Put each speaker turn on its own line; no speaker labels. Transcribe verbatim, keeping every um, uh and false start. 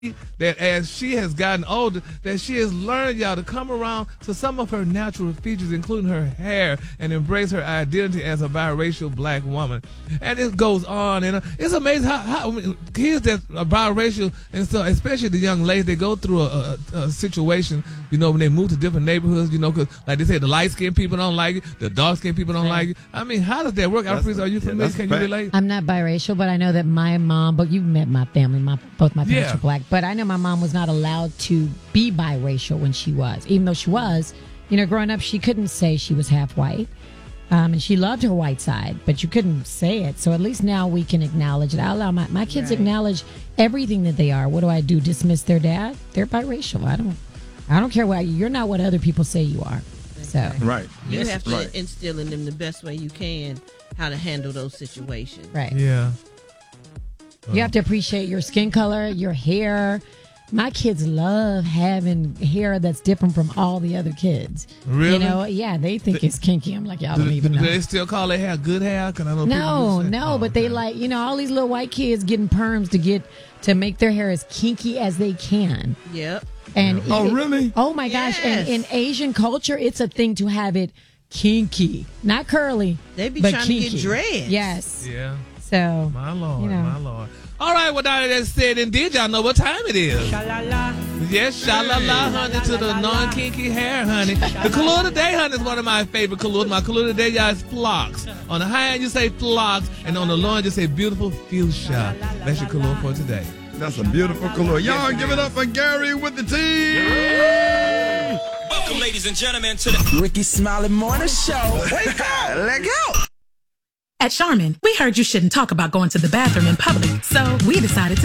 that as she has gotten older, that she has learned, y'all, to come around to some of her natural features, including her hair, and embrace her identity as a biracial black woman. And it goes on, and it's amazing how, how kids that are biracial, and so especially the young ladies, they go through a, a, a situation, you know, when they move to different neighborhoods, you know, because like they say, the light-skinned people don't like it, the dark-skinned people don't like it. I mean, how does that work? Alfreeze, are you familiar?
Yeah,
Can
fact.
you relate?
I'm not biracial, but I know that my mom, but you've met my family, my both my parents
Yeah.
are black, but I know my mom was not allowed to be biracial when she was, even though she was, you know, growing up, she couldn't say she was half white. Um, and she loved her white side, but you couldn't say it. So at least now we can acknowledge it. I allow my, my kids
Right.
acknowledge everything that they are. What do I do? Dismiss their dad? They're biracial. I don't, I don't care what, you're not what other people say you are. So.
Right.
You
Yes,
have to
right.
instill in them the best way you can how to handle those situations.
Right.
Yeah.
You have to appreciate your skin color, your hair. My kids love having hair that's different from all the other kids.
Really?
You know, yeah, they think it's kinky. I'm like, y'all
Do,
don't
do,
even
do
know.
they still call their hair good hair? Cause I know
No,
people do say-
no,
Oh,
but they
okay.
like, you know, all these little white kids getting perms to get to make their hair as kinky as they can.
Yep.
And
Oh,
it-
really?
Oh my gosh! And
Yes.
in Asian culture, it's a thing to have it kinky, not curly.
They be
but
trying
kinky.
to get dreads.
Yes.
Yeah.
So
My Lord,
you know.
my Lord. All right, well, now that that's said and did, y'all know what time it is. Yes, sha-la-la, honey, to the non-kinky hair, honey. The color today, honey, is one of my favorite colors. My color today, y'all, is flocks. On the high end, you say flocks, and on the low end, you say beautiful fuchsia. That's your color for today.
That's a beautiful color. Y'all give it up for Gary with the team.
Welcome, ladies and gentlemen, to the Ricky Smiley Morning Show.
Wake up. Let go.
At Charmin, we heard you shouldn't talk about going to the bathroom in public, so we decided to